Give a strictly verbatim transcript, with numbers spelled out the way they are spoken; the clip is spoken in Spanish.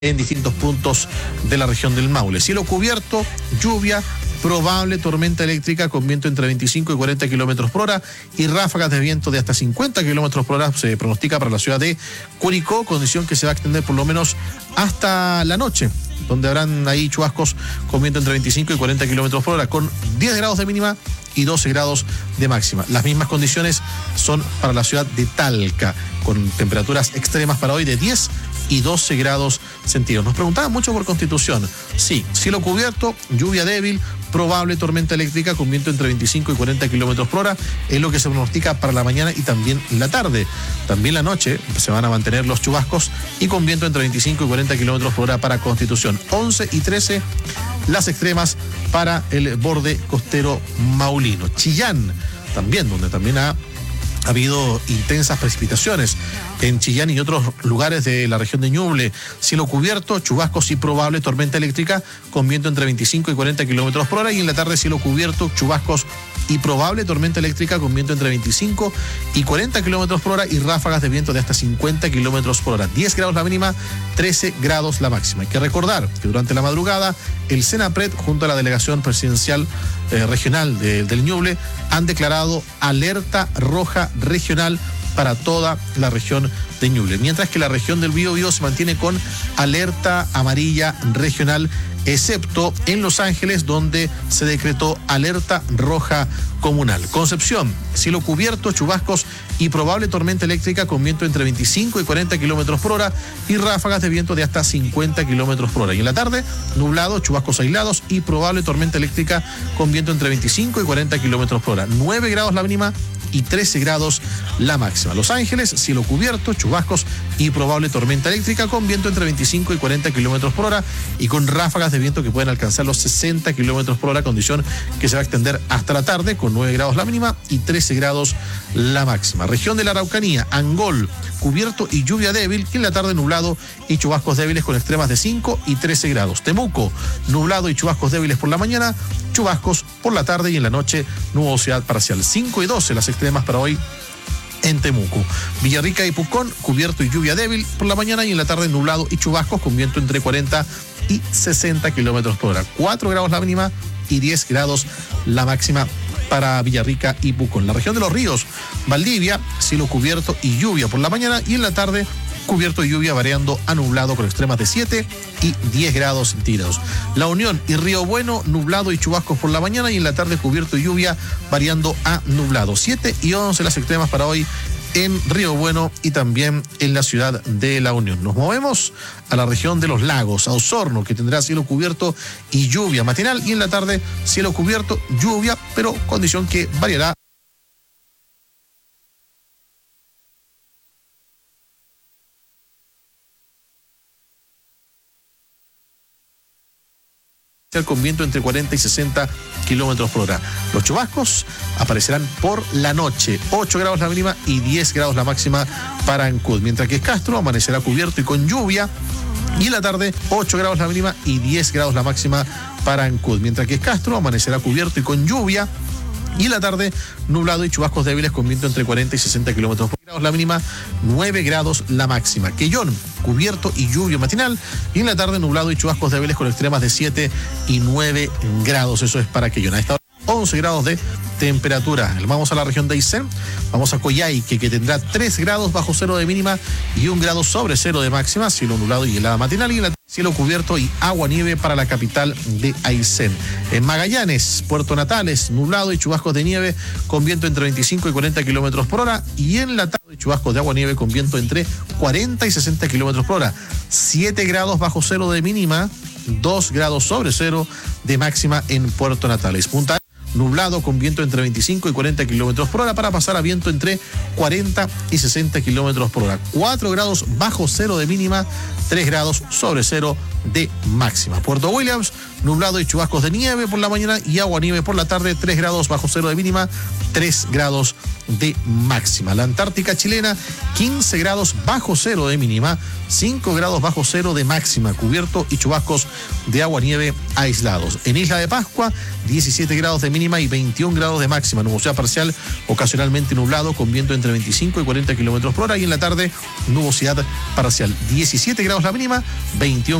en distintos puntos de la región del Maule. Cielo cubierto, lluvia, probable tormenta eléctrica con viento entre veinticinco y cuarenta kilómetros por hora y ráfagas de viento de hasta cincuenta kilómetros por hora se pronostica para la ciudad de Curicó, condición que se va a extender por lo menos hasta la noche, donde habrán ahí chubascos con viento entre veinticinco y cuarenta kilómetros por hora, con diez grados de mínima y doce grados de máxima. Las mismas condiciones son para la ciudad de Talca, con temperaturas extremas para hoy de diez y doce grados centígrados. Nos preguntaban mucho por Constitución. Sí, cielo cubierto, lluvia débil, probable tormenta eléctrica con viento entre veinticinco y cuarenta kilómetros por hora, es lo que se pronostica para la mañana y también la tarde. También la noche se van a mantener los chubascos y con viento entre veinticinco y cuarenta kilómetros por hora para Constitución. once y trece las extremas para el borde costero maulino. Chillán también, donde también ha Ha habido intensas precipitaciones en Chillán y otros lugares de la región de Ñuble. Cielo cubierto, chubascos y probable tormenta eléctrica con viento entre veinticinco y cuarenta kilómetros por hora. Y en la tarde cielo cubierto, chubascos y probable tormenta eléctrica con viento entre veinticinco y cuarenta kilómetros por hora y ráfagas de viento de hasta cincuenta kilómetros por hora. diez grados la mínima, trece grados la máxima. Hay que recordar que durante la madrugada el Senapred junto a la delegación presidencial eh, regional de, del Ñuble han declarado alerta roja regional para toda la región de Ñuble, mientras que la región del Biobío se mantiene con alerta amarilla regional, excepto en Los Ángeles, donde se decretó alerta roja comunal. Concepción, cielo cubierto, chubascos y probable tormenta eléctrica con viento entre veinticinco y cuarenta kilómetros por hora y ráfagas de viento de hasta cincuenta kilómetros por hora. Y en la tarde, nublado, chubascos aislados y probable tormenta eléctrica con viento entre veinticinco y cuarenta kilómetros por hora. nueve grados la mínima y trece grados la máxima. Los Ángeles, cielo cubierto, chubascos y probable tormenta eléctrica con viento entre veinticinco y cuarenta kilómetros por hora y con ráfagas de viento que pueden alcanzar los sesenta kilómetros por hora, condición que se va a extender hasta la tarde con nueve grados la mínima y trece grados la máxima. Región de la Araucanía, Angol, cubierto y lluvia débil, y en la tarde nublado y chubascos débiles con extremas de cinco y trece grados. Temuco, nublado y chubascos débiles por la mañana, chubascos por la tarde y en la noche nubosidad parcial. cinco y doce las extremas para hoy en Temuco. Villarrica y Pucón, cubierto y lluvia débil por la mañana y en la tarde nublado y chubascos con viento entre cuarenta y sesenta kilómetros por hora. cuatro grados la mínima y diez grados la máxima para Villarrica y Pucón. La región de los ríos, Valdivia, cielo cubierto y lluvia por la mañana y en la tarde cubierto y lluvia variando a nublado con extremas de siete y diez grados centígrados. La Unión y Río Bueno, nublado y chubascos por la mañana y en la tarde cubierto y lluvia variando a nublado. siete y once las extremas para hoy en Río Bueno y también en la ciudad de La Unión. Nos movemos a la región de los lagos, a Osorno, que tendrá cielo cubierto y lluvia matinal y en la tarde cielo cubierto, lluvia, pero condición que variará con viento entre cuarenta y sesenta kilómetros por hora. Los chubascos aparecerán por la noche, ocho grados la mínima y diez grados la máxima para Ancud, mientras que Castro amanecerá cubierto y con lluvia y en la tarde ocho grados la mínima y diez grados la máxima para Ancud, mientras que Castro amanecerá cubierto y con lluvia y en la tarde nublado y chubascos débiles con viento entre cuarenta y sesenta kilómetros por hora. La mínima, nueve grados la máxima. Quellón, cubierto y lluvia matinal y en la tarde nublado y chubascos débiles con extremas de siete y nueve grados. Eso es para Quellón. A esta hora once grados de temperatura. Vamos a la región de Aysén, vamos a Coyhaique, que tendrá tres grados bajo cero de mínima y un grado sobre cero de máxima, cielo nublado y helada matinal y en la cielo cubierto y agua nieve para la capital de Aysén. En Magallanes, Puerto Natales, nublado y chubascos de nieve con viento entre veinticinco y cuarenta kilómetros por hora y en la tarde chubascos de agua nieve con viento entre cuarenta y sesenta kilómetros por hora. siete grados bajo cero de mínima, dos grados sobre cero de máxima en Puerto Natales. Punta nublado con viento entre veinticinco y cuarenta kilómetros por hora para pasar a viento entre cuarenta y sesenta kilómetros por hora. cuatro grados bajo cero de mínima, tres grados sobre cero de máxima. Puerto Williams, nublado y chubascos de nieve por la mañana y agua nieve por la tarde, tres grados bajo cero de mínima, tres grados de máxima. La Antártica chilena, quince grados bajo cero de mínima, cinco grados bajo cero de máxima, cubierto y chubascos de agua nieve aislados. En Isla de Pascua, diecisiete grados de mínima y veintiún grados de máxima, nubosidad parcial ocasionalmente nublado con viento entre veinticinco y cuarenta kilómetros por hora, y en la tarde nubosidad parcial, diecisiete grados la mínima, veintiún